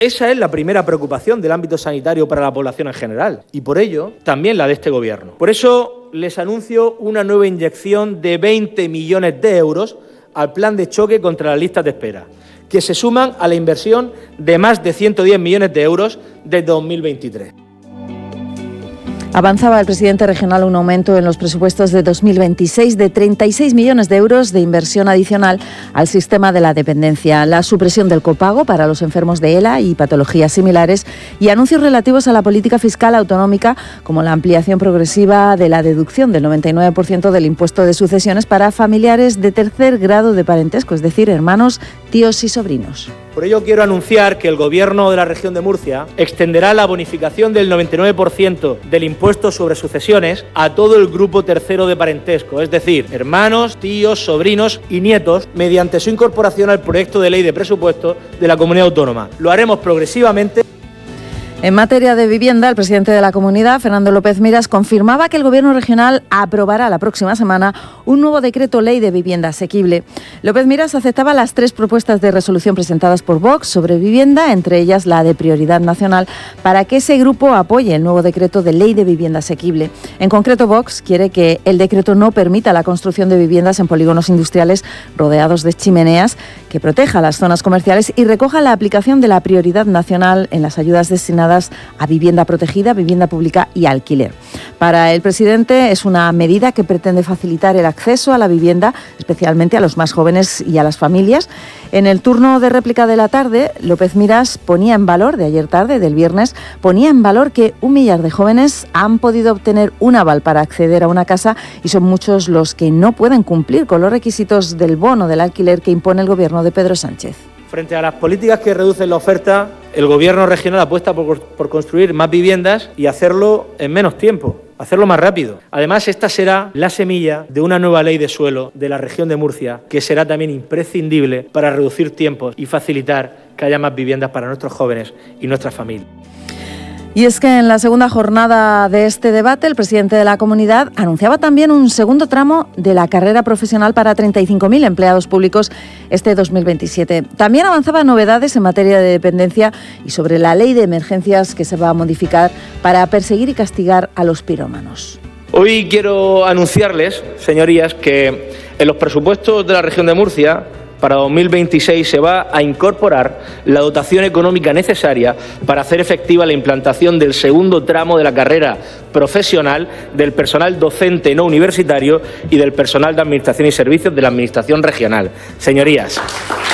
Esa es la primera preocupación del ámbito sanitario para la población en general y por ello también la de este Gobierno. Por eso les anuncio una nueva inyección de 20 millones de euros al plan de choque contra las listas de espera, que se suman a la inversión de más de 110 millones de euros desde 2023. Avanzaba el presidente regional un aumento en los presupuestos de 2026 de 36 millones de euros de inversión adicional al sistema de la dependencia, la supresión del copago para los enfermos de ELA y patologías similares y anuncios relativos a la política fiscal autonómica como la ampliación progresiva de la deducción del 99% del impuesto de sucesiones para familiares de tercer grado de parentesco, es decir, hermanos, tíos y sobrinos. Por ello quiero anunciar que el Gobierno de la región de Murcia extenderá la bonificación del 99% del impuesto sobre sucesiones a todo el grupo tercero de parentesco, es decir, hermanos, tíos, sobrinos y nietos, mediante su incorporación al proyecto de ley de presupuestos de la comunidad autónoma. Lo haremos progresivamente. En materia de vivienda, el presidente de la comunidad, Fernando López Miras, confirmaba que el Gobierno regional aprobará la próxima semana un nuevo decreto ley de vivienda asequible. López Miras aceptaba las 3 propuestas de resolución presentadas por Vox sobre vivienda, entre ellas la de prioridad nacional, para que ese grupo apoye el nuevo decreto de ley de vivienda asequible. En concreto, Vox quiere que el decreto no permita la construcción de viviendas en polígonos industriales rodeados de chimeneas, que proteja las zonas comerciales y recoja la aplicación de la prioridad nacional en las ayudas destinadas a vivienda protegida, vivienda pública y alquiler. Para el presidente es una medida que pretende facilitar el acceso a la vivienda, especialmente a los más jóvenes y a las familias. En el turno de réplica de la tarde, López Miras ponía en valor, de ayer tarde, del viernes, ponía en valor que 1 millar de jóvenes han podido obtener un aval para acceder a una casa y son muchos los que no pueden cumplir con los requisitos del bono del alquiler que impone el Gobierno de Pedro Sánchez. Frente a las políticas que reducen la oferta, el Gobierno regional apuesta por construir más viviendas y hacerlo en menos tiempo, hacerlo más rápido. Además, esta será la semilla de una nueva ley de suelo de la región de Murcia, que será también imprescindible para reducir tiempos y facilitar que haya más viviendas para nuestros jóvenes y nuestras familias. Y es que en la segunda jornada de este debate, el presidente de la comunidad anunciaba también un segundo tramo de la carrera profesional para 35.000 empleados públicos este 2027. También avanzaba novedades en materia de dependencia y sobre la ley de emergencias que se va a modificar para perseguir y castigar a los pirómanos. Hoy quiero anunciarles, señorías, que en los presupuestos de la región de Murcia para 2026 se va a incorporar la dotación económica necesaria para hacer efectiva la implantación del segundo tramo de la carrera profesional del personal docente no universitario y del personal de Administración y Servicios de la Administración regional. Señorías.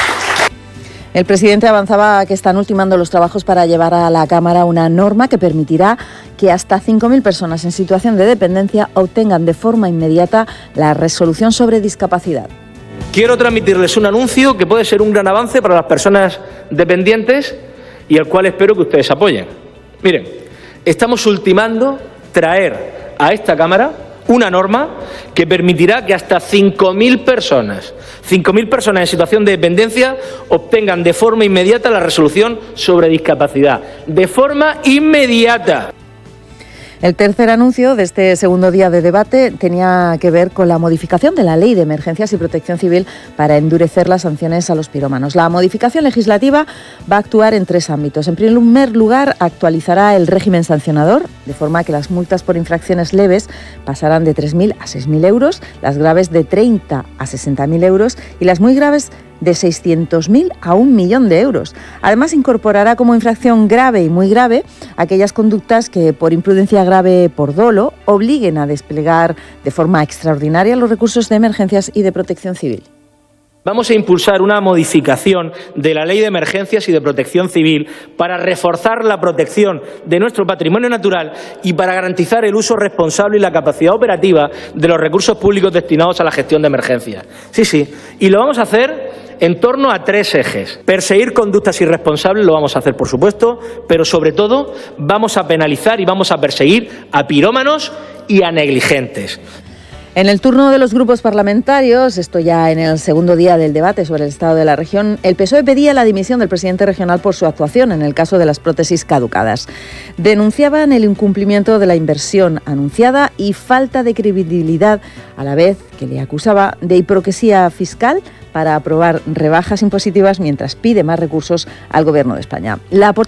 El presidente avanzaba que están ultimando los trabajos para llevar a la Cámara una norma que permitirá que hasta 5.000 personas en situación de dependencia obtengan de forma inmediata la resolución sobre discapacidad. Quiero transmitirles un anuncio que puede ser un gran avance para las personas dependientes y el cual espero que ustedes apoyen. Miren, estamos ultimando traer a esta Cámara una norma que permitirá que hasta 5.000 personas en situación de dependencia obtengan de forma inmediata la resolución sobre discapacidad. De forma inmediata. El tercer anuncio de este segundo día de debate tenía que ver con la modificación de la Ley de Emergencias y Protección Civil para endurecer las sanciones a los pirómanos. La modificación legislativa va a actuar en 3 ámbitos. En primer lugar, actualizará el régimen sancionador, de forma que las multas por infracciones leves pasarán de 3.000 a 6.000 euros, las graves de 30 a 60.000 euros y las muy graves de 600.000 a 1 millón de euros. Además, incorporará como infracción grave y muy grave aquellas conductas que, por imprudencia grave por dolo, obliguen a desplegar de forma extraordinaria los recursos de emergencias y de protección civil. Vamos a impulsar una modificación de la Ley de Emergencias y de Protección Civil para reforzar la protección de nuestro patrimonio natural y para garantizar el uso responsable y la capacidad operativa de los recursos públicos destinados a la gestión de emergencias. Sí, y lo vamos a hacer en torno a 3 ejes. Perseguir conductas irresponsables lo vamos a hacer, por supuesto, pero sobre todo vamos a penalizar y vamos a perseguir a pirómanos y a negligentes. En el turno de los grupos parlamentarios, esto ya en el segundo día del debate sobre el estado de la región, el PSOE pedía la dimisión del presidente regional por su actuación en el caso de las prótesis caducadas. Denunciaban el incumplimiento de la inversión anunciada y falta de credibilidad, a la vez que le acusaba de hipocresía fiscal para aprobar rebajas impositivas mientras pide más recursos al Gobierno de España. La